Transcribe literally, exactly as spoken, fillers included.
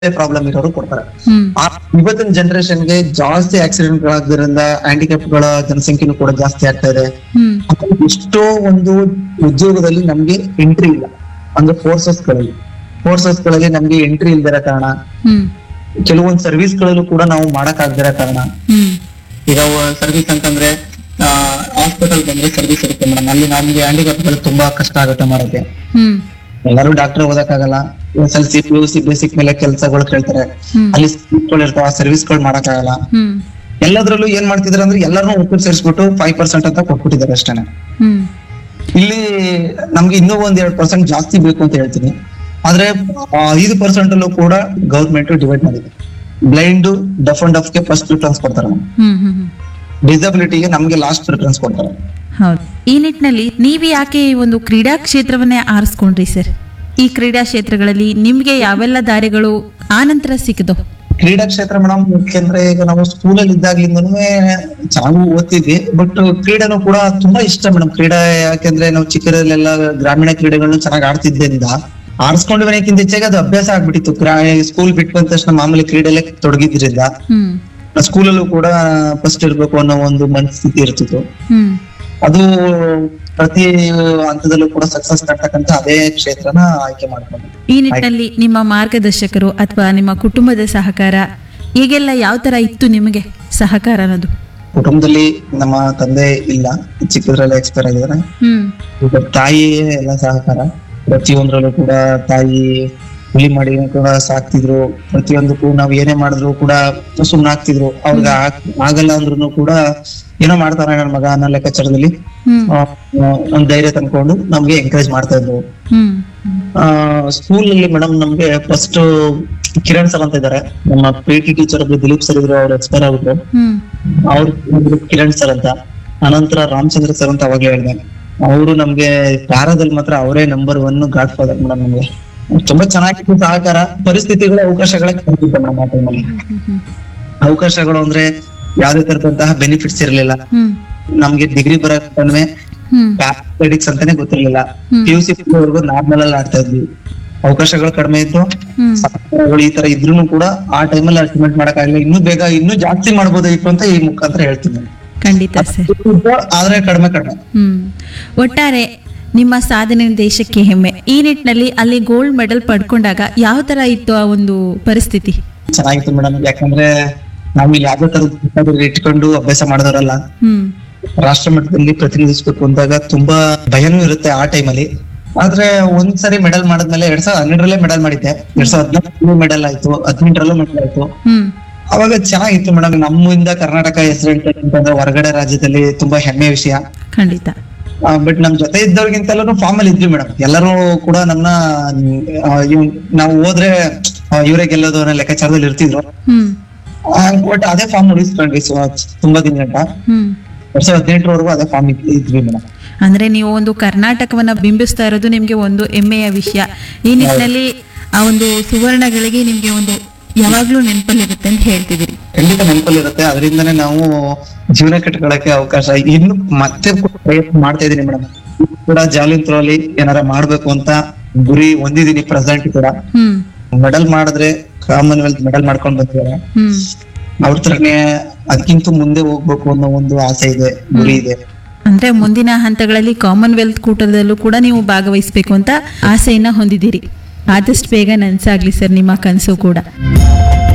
Problem ಇರೋರು ಕೊಡ್ತಾರೆ. ಹ್ಮ್ ಆ ಇವತ್ತಿನ ಜನರೇಷನ್ಗೆ ಜಾಸ್ತಿ ಆಕ್ಸಿಡೆಂಟ್ ಗಳಾಗೋದ್ರಿಂದ ಹ್ಯಾಂಡಿಕ್ಯಾಪ್ ಗಳ ಜನಸಂಖ್ಯೆನೂ ಕೂಡ ಜಾಸ್ತಿ ಆಗ್ತಾ ಇದೆ. ಹ್ಮ್ ಮತ್ತೆ ಎಷ್ಟೋ ಒಂದು ಉದ್ಯೋಗದಲ್ಲಿ ನಮ್ಗೆ ಎಂಟ್ರಿ ಇಲ್ಲ, ಅಂದ್ರೆ ಫೋರ್ಸಸ್ ಗಳಲ್ಲಿ ಫೋರ್ಸಸ್ ಗಳಲ್ಲಿ ನಮ್ಗೆ ಎಂಟ್ರಿ ಇಲ್ದಿರೋ ಕಾರಣ, ಹ್ಮ್ ಕೆಲವೊಂದು ಸರ್ವಿಸ್ ಗಳಲ್ಲೂ ಕೂಡ ನಾವು ಮಾಡಕ್ ಆಗದಿರೋ ಕಾರಣ. ಹ್ಮ್ ಈಗ ಸರ್ವಿಸ್ ಅಂತಂದ್ರೆ ಹಾಸ್ಪಿಟಲ್ ಬಂದ್ರೆ ಸರ್ವಿಸ್ ಇರುತ್ತೆ ಮೇಡಮ್, ಅಲ್ಲಿ ನಮ್ಗೆ ಹ್ಯಾಂಡಿಕ್ಯಾಪ್ ಗಳು ತುಂಬಾ ಕಷ್ಟ ಆಗುತ್ತೆ ಮಾಡೋಕೆ. ಹ್ಮ್ ಎಲ್ಲರೂ doctor ಓದಕ್ಕಾಗಲ್ಲ, S L C P U C basic ಮೇಲೆ ಕೆಲಸಗಳು ಕೇಳ್ತಾರೆ, ಹ್ಮ್ ಅಲ್ಲಿ ಸರ್ವಿಸ್ಗಳು ಇರ್ತಾವ, ಸರ್ವಿಸ್ ಗಳು ಮಾಡಕ್ಕಾಗಲ್ಲ. ಹ್ಮ್ ಎಲ್ಲದ್ರಲ್ಲೂ ಏನ್ ಮಾಡ್ತಿದಾರೆ ಅಂದ್ರೆ ಎಲ್ಲರನ್ನೂ ಒಟ್ಟು ಸೇರಿಸ್ಬಿಟ್ಟು ಫೈವ್ ಪರ್ಸೆಂಟ್ ಅಂತ ಕೊಟ್ಬಿಟ್ಟಿದ್ದಾರೆ ಅಷ್ಟೇನೆ. ಹ್ಮ್ ಇಲ್ಲಿ ನಮ್ಗೆ ಇನ್ನೂ ಒಂದ್ ಎರಡ್ ಪರ್ಸೆಂಟ್ ಜಾಸ್ತಿ ಬೇಕು ಅಂತ ಹೇಳ್ತೀನಿ. ಆದ್ರೆ ಆ, ಐದು ಪರ್ಸೆಂಟ್ ಅಲ್ಲೂ ಕೂಡ ಗವರ್ಮೆಂಟ್ ಡಿವೈಡ್ ಮಾಡಿದೆ. ಬ್ಲೈಂಡ್, ಡಫ್ ಅಂಡ್ ಡಫ್ ಗೆ ಫಸ್ಟ್ ಪ್ರಿಫರೆನ್ಸ್ ಕೊಡ್ತಾರೆ, ಹ್ಮ್ ಹ್ಮ್ ಹ್ಮ್ ಡಿಸಬಿಲಿಟಿಗೆ ನಮ್ಗೆ ಲಾಸ್ಟ್ ಪ್ರಿಫರೆನ್ಸ್ ಕೊಡ್ತಾರೆ. ಹೌದು. ಈ ನಿಟ್ಟಿನಲ್ಲಿ ನೀವು ಯಾಕೆ ಈ ಒಂದು ಕ್ರೀಡಾ ಕ್ಷೇತ್ರವನ್ನೇ ಆರಿಸ್ಕೊಂಡ್ರಿ ಸರ್? ಈ ಕ್ರೀಡಾ ಕ್ಷೇತ್ರಗಳಲ್ಲಿ ನಿಮ್ಗೆ ಯಾವೆಲ್ಲ ದಾರಿಗಳು ಆನಂತರ ಸಿಕ್ಕಿದೋ? ಕ್ರೀಡಾ ಕ್ಷೇತ್ರ ಮೇಡಮ್, ಯಾಕೆಂದ್ರೆ ಈಗ ನಾವು ಸ್ಕೂಲಲ್ಲಿ ಇದ್ದಾಗ್ಲಿಂದನೂ ಚೆನ್ನಾಗಿ ಓದ್ತಿದ್ವಿ, ಬಟ್ ಕ್ರೀಡೆನೂ ಕೂಡ ತುಂಬಾ ಇಷ್ಟ ಮೇಡಮ್. ಕ್ರೀಡೆ ಯಾಕೆಂದ್ರೆ ನಾವು ಚಿಕ್ಕದಲ್ಲೆಲ್ಲ ಗ್ರಾಮೀಣ ಕ್ರೀಡೆಗಳನ್ನ ಚೆನ್ನಾಗಿ ಆಡ್ತಿದ್ದರಿಂದ ಆರಿಸ್ಕೊಂಡು ಮನೆಕ್ಕಿಂತ ಹೆಚ್ಚಾಗಿ ಅದು ಅಭ್ಯಾಸ ಆಗ್ಬಿಟ್ಟಿತ್ತು. ಸ್ಕೂಲ್ ಬಿಟ್ಟು ಬಂದ ತಕ್ಷಣ ಮಾಮೂಲಿ ಕ್ರೀಡೆಯಲ್ಲೇ ತೊಡಗಿದ್ರಿಂದ ಹ್ಮ್ ಸ್ಕೂಲಲ್ಲೂ ಕೂಡ ಫಸ್ಟ್ ಇರ್ಬೇಕು ಅನ್ನೋ ಒಂದು ಮನಸ್ಥಿತಿ ಇರ್ತಿತ್ತು. ಹ್ಮ್ ಅದು ಪ್ರತಿ ಹಂತದಲ್ಲೂ ಕೂಡ ಸಕ್ಸಸ್ ಕಾಡ್ತಕ್ಕಂತ ಅದೇ ಕ್ಷೇತ್ರನ ಆಯ್ಕೆ ಮಾಡ್ಕೊಂಡು. ಈ ನಿಟ್ಟಿನಲ್ಲಿ ನಿಮ್ಮ ಮಾರ್ಗದರ್ಶಕರು ಅಥವಾ ನಿಮ್ಮ ಕುಟುಂಬದ ಸಹಕಾರ ಈಗೆಲ್ಲ ಯಾವ ತರ ಇತ್ತು ನಿಮಗೆ ಸಹಕಾರ ಅನ್ನೋದು? ಕುಟುಂಬದಲ್ಲಿ ನಮ್ಮ ತಂದೆ ಇಲ್ಲ, ಚಿಕ್ಕದ್ರಲ್ಲೇ ಎಕ್ಸ್ಪೈರ್ ಆಗಿದ್ದಾರೆ. ಹ್ಮ್ ಈಗ ತಾಯಿಯೇ ಎಲ್ಲ ಸಹಕಾರ, ಪ್ರತಿಯೊಂದ್ರಲ್ಲೂ ಕೂಡ ತಾಯಿ ಹುಲಿ ಮಾಡಿ ಕೂಡ ಸಾಕ್ತಿದ್ರು. ಪ್ರತಿಯೊಂದಕ್ಕೂ ನಾವ್ ಏನೇ ಮಾಡಿದ್ರು ಕೂಡ ಸುಮ್ನೆ ಆಗ್ತಿದ್ರು. ಅವ್ರಿಗೆ ಆಗಲ್ಲ ಅಂದ್ರೂ ಕೂಡ ಏನೋ ಮಾಡ್ತಾರ ನನ್ ಮಗ ಅನ್ನೋ ಲೆಕ್ಕಾಚಾರದಲ್ಲಿ ಹ್ಮ್ ಆ, ಒಂದ್ ಧೈರ್ಯ ತಂದ್ಕೊಂಡು ನಮ್ಗೆ ಎಂಕರೇಜ್ ಮಾಡ್ತಾ ಇದ್ರು. ಹ್ಮ್ ಆ ಸ್ಕೂಲ್ ಅಲ್ಲಿ ಮೇಡಮ್ ನಮ್ಗೆ ಫಸ್ಟ್ ಕಿರಣ್ ಸರ್ ಅಂತ ಇದಾರೆ, ನಮ್ಮ ಪಿ ಟಿ ಟೀಚರ್ ಒಬ್ರು ದಿಲೀಪ್ ಸರ್ ಇದ್ರು, ಅವ್ರು ಎಕ್ಸ್ಪೈರ್ ಆಗ್ಬಿಟ್ರು. ಹ್ಮ್ ಅವ್ರು ಕಿರಣ್ ಸರ್ ಅಂತ, ಅನಂತರ ರಾಮಚಂದ್ರ ಸರ್ ಅಂತ ಅವಾಗ್ಲೇ ಹೇಳಿದೆ. ಅವರು ನಮ್ಗೆ ಪ್ಯಾರಾದಲ್ಲಿ ಮಾತ್ರ ಅವರೇ number one god father madam. ನಮ್ಗೆ ತುಂಬಾ ಚೆನ್ನಾಗಿತ್ತು ಸಹಕಾರ. ಪರಿಸ್ಥಿತಿಗಳು ಅವಕಾಶಗಳೇ ಕೊಡ್ತಿದ್ದೆ ಮೇಡಮ್ ಆ ಟೈಮಲ್ಲಿ. ಹ್ಮ್ ಅವಕಾಶಗಳು ಅಂದ್ರೆ ಯಾವ್ದೇ ತರದಂತಹ ಬೆನಿಫಿಟ್ಸ್ ಇರ್ಲಿಲ್ಲ. ಹ್ಮ್ ನಮ್ಗೆ ಡಿಗ್ರಿ ಬರಕ್ಕೇ ಹ್ಮ್ ಪ್ಯಾರಾಮೆಡಿಕ್ಸ್ ಅಂತಾನೆ ಗೊತ್ತಿರ್ಲಿಲ್ಲ. ಹ್ಮ್. ಪಿ ಯು ಸಿ ವರ್ಗು ನಾರ್ಮಲ್ ಅಲ್ಲಿ ಆಡ್ತಾ ಇದ್ವಿ. ಅವಕಾಶಗಳು ಕಡಿಮೆ ಇತ್ತು, ಹ್ಮ್ ಸಹಕಾರಗಳು ಈ ತರ ಇದ್ರೂ ಕೂಡ ಆ ಟೈಮಲ್ಲಿ ಅಚೀವ್ಮೆಂಟ್ ಮಾಡಕ್ ಆಗಿಲ್ಲ. ಇನ್ನೂ ಬೇಗ ಇನ್ನೂ ಜಾಸ್ತಿ ಮಾಡ್ಬೋದಾಗಿತ್ತು ಅಂತ ಈ ಮುಖಾಂತರ ಹೇಳ್ತೀನಿ. ಖಂಡಿತ ಸರ್. ಆದ್ರೆ ಕಡಿಮೆ ಕಡಿಮೆ ಹ್ಮ್ ಒಟ್ಟಾರೆ ನಿಮ್ಮ ಸಾಧನೆ ದೇಶಕ್ಕೆ ಹೆಮ್ಮೆ. ಈ ನಿಟ್ಟಿನಲ್ಲಿ ಅಲ್ಲಿ ಗೋಲ್ಡ್ ಮೆಡಲ್ ಪಡ್ಕೊಂಡಾಗ ಯಾವ ತರ ಇತ್ತು ಆ ಒಂದು ಪರಿಸ್ಥಿತಿ? ಚೆನ್ನಾಗಿತ್ತು ಮೇಡಮ್. ಯಾಕಂದ್ರೆ ನಾವ್ ಇಲ್ಲಿ ಯಾವ್ದೇ ತರದ ಇಟ್ಕೊಂಡು ಅಭ್ಯಾಸ ಮಾಡಿದವರಲ್ಲ. ಹ್ಮ್ ರಾಷ್ಟ್ರ ಮಟ್ಟದಲ್ಲಿ ಪ್ರತಿನಿಧಿಸ್ಬೇಕು ಅಂದಾಗ ತುಂಬಾ ಭಯನೂ ಇರುತ್ತೆ ಆ ಟೈಮಲ್ಲಿ. ಆದ್ರೆ ಒಂದ್ಸರಿ ಮೆಡಲ್ ಮಾಡಿದ್ಮೇಲೆ ಎರಡ್ ಸಾವಿರದ ಹನ್ನೆರಡರಲ್ಲೇ ಮೆಡಲ್ ಮಾಡಿದ್ದೆ. ಎರಡ್ ಸಾವಿರದ ಹದಿನಾಲ್ಕರಲ್ಲೂ ಮೆಡಲ್ ಆಯ್ತು, ಹದಿನೆಂಟರಲ್ಲೂ ಮೆಡಲ್ ಆಯ್ತು. ಹ್ಮ್ ಅವಾಗ ಚೆನ್ನಾಗಿತ್ತು ಮೇಡಮ್. ನಮ್ಮಿಂದ ಕರ್ನಾಟಕ ಹೆಸರಿಟ್ಟು ಅಂತಂದ್ರೆ ಹೊರಗಡೆ ರಾಜ್ಯದಲ್ಲಿ ತುಂಬಾ ಹೆಮ್ಮೆಯ ವಿಷಯ. ಖಂಡಿತ. ಬಟ್ ನಮ್ ಜೊತೆ ಇದ್ದವ್ರಿಗಿಂತಲೂ ಫಾರ್ಮ್ ಅಲ್ಲಿ ಇದ್ವಿ ಮೇಡಮ್. ಎಲ್ಲರೂ ಕೂಡ ನಮ್ನ ಆ, ಇವ್- ನಾವು ಹೋದ್ರೆ ಇವರೇ ಗೆಲ್ಲೋದು ಅನ್ನೋ ಲೆಕ್ಕಾಚಾರದಲ್ಲಿ ಇರ್ತಿದ್ರು. ಹ್ಮ್ ಬಟ್ ಅದೇ ಫಾರ್ಮ್ ಉಳಿಸ್ಕೊಂಡ್ವಿ ಸೊ ತುಂಬಾ ದಿನ ಗಂಟ. ಹ್ಮ್ ಎರಡ್ ಸಾವಿರದ ಹದಿನೆಂಟರವರೆಗೂ ಅದೇ ಫಾರ್ಮ್ ಇದ್ವಿ ಮೇಡಮ್. ಅಂದ್ರೆ ನೀವು ಒಂದು ಕರ್ನಾಟಕವನ್ನ ಬಿಂಬಿಸ್ತಾ ಇರೋದು ನಿಮ್ಗೆ ಒಂದು ಹೆಮ್ಮೆಯ ವಿಷಯ. ಈ ನಿಟ್ಟಿನಲ್ಲಿ ಆ ಒಂದು ಸುವರ್ಣಗಳಿಗೆ ನಿಮ್ಗೆ ಒಂದು ಯಾವಾಗ್ಲೂ ನೆನಪಲ್ಲಿರುತ್ತೆ ಅಂತ ಹೇಳ್ತಿದ್ದೀರಿ. ಖಂಡಿತ ನೆನಪಲ್ಲಿರುತ್ತೆ. ಅದರಿಂದನೇ ನಾವು ಜೀವನ ಕಟ್ಕೊಳಕ್ಕೆ ಅವಕಾಶ ಇನ್ನು ಮತ್ತೆ ಕೂಡ ಪ್ರಯತ್ನ ಮಾಡ್ತಾ ಇದೀನಿ ಮೇಡಮ್. ಕೂಡ ಜಾಲಿನ್ ಥ್ರೋ ಅಲ್ಲಿ ಏನಾರ ಮಾಡ್ಬೇಕು ಅಂತ ಗುರಿ ಹೊಂದಿದೀನಿ ಪ್ರೆಸೆಂಟ್ ಕೂಡ. ಹ್ಮ್ ಮೆಡಲ್ ಮಾಡಿದ್ರೆ ಕಾಮನ್ವೆಲ್ತ್ ಮೆಡಲ್ ಮಾಡ್ಕೊಂಡ್ ಬಂದಿದ್ದಾರೆ. ಹ್ಮ್ ಅವ್ರ ತರನೇ ಅದಕ್ಕಿಂತ ಮುಂದೆ ಹೋಗ್ಬೇಕು ಅನ್ನೋ ಒಂದು ಆಸೆ ಇದೆ, ಗುರಿ ಇದೆ. ಅಂದ್ರೆ ಮುಂದಿನ ಹಂತಗಳಲ್ಲಿ ಕಾಮನ್ವೆಲ್ತ್ ಕೂಟದಲ್ಲೂ ಕೂಡ ನೀವು ಭಾಗವಹಿಸಬೇಕು ಅಂತ ಆಸೆಯನ್ನ ಹೊಂದಿದ್ದೀರಿ. ಆದಷ್ಟು ಬೇಗ ನನ್ಸಾಗ್ಲಿ ಸರ್ ನಿಮ್ಮ ಕನಸು ಕೂಡ.